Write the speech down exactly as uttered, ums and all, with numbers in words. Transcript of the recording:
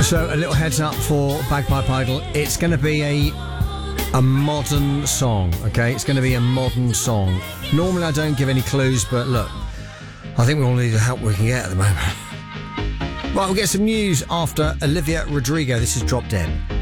So a little heads up for Bagpipe Idol. It's going to be a a modern song, okay? It's going to be a modern song. Normally I don't give any clues, but look, I think we all need the help we can get at the moment. Right, we'll get some news after Olivia Rodrigo. This is Drop Dead.